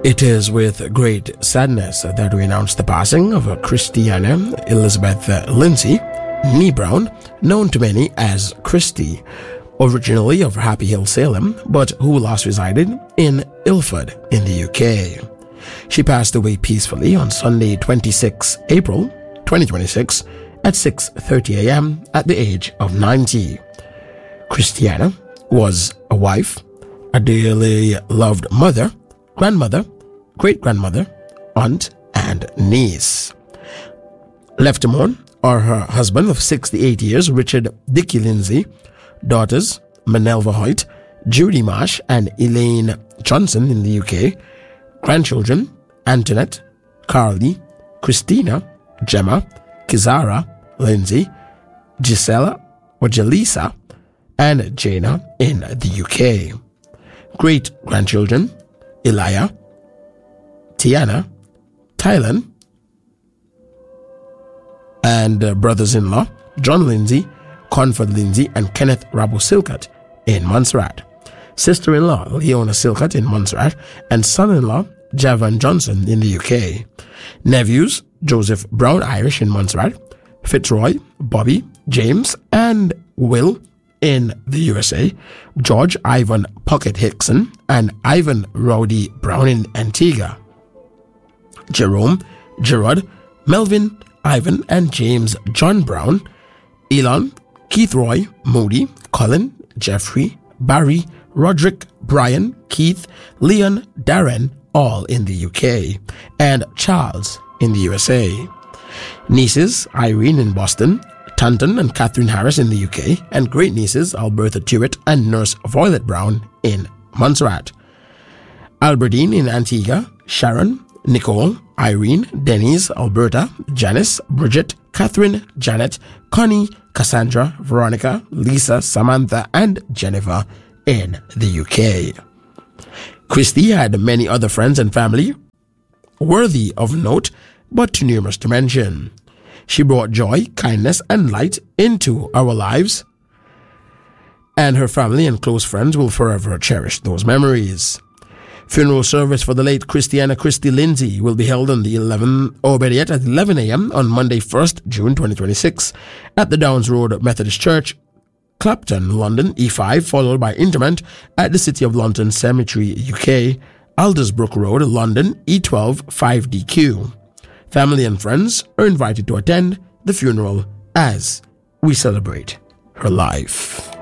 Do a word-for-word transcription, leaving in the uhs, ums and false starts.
It is with great sadness that we announce the passing of Christiana Elizabeth Lindsay, nee Brown, known to many as Christy, originally of Happy Hill, Salem, but who last resided in Ilford in the U K. She passed away peacefully on Sunday, the twenty-sixth of April, twenty twenty-six, at six thirty a.m. at the age of ninety. Christiana was a wife, a dearly loved mother, grandmother, great-grandmother, aunt, and niece. Left to mourn are her husband of sixty-eight years, Richard Dickey Lindsay, daughters Manelva Hoyt, Judy Marsh, and Elaine Johnson in the U K, grandchildren Antoinette, Carly, Christina, Gemma, Kizara, Lindsay, Gisela or Jalisa, and Jana in the U K. Great-grandchildren Elia, Tiana, Tylen, and uh, brothers-in-law John Lindsay, Conford Lindsay, and Kenneth Rabo Silcott in Montserrat. Sister-in-law Leona Silcott in Montserrat, and son-in-law Javan Johnson in the U K. Nephews Joseph Brown Irish in Montserrat, Fitzroy, Bobby, James, and Will in the U S A, George Ivan Pocket Hickson, and Ivan Rowdy Brown in Antigua. Jerome, Gerard, Melvin, Ivan, and James John Brown, Elon, Keith Roy, Moody, Colin, Jeffrey, Barry, Roderick, Brian, Keith, Leon, Darren, all in the U K, and Charles in the U S A. Nieces, Irene in Boston, Tanton and Catherine Harris in the U K, and great-nieces Alberta Tuitt and nurse Violet Brown in Montserrat. Albertine in Antigua, Sharon, Nicole, Irene, Denise, Alberta, Janice, Bridget, Catherine, Janet, Connie, Cassandra, Veronica, Lisa, Samantha, and Jennifer in the U K. Christy had many other friends and family worthy of note, but too numerous to mention. She brought joy, kindness, and light into our lives, and her family and close friends will forever cherish those memories. Funeral service for the late Christiana Christy Lindsay will be held on the eleventh, or better yet, at eleven a.m. on Monday, first of June twenty twenty-six, at the Downs Road Methodist Church, Clapton, London, E five, followed by interment at the City of London Cemetery, U K, Aldersbrook Road, London, E twelve, five D Q. Family and friends are invited to attend the funeral as we celebrate her life.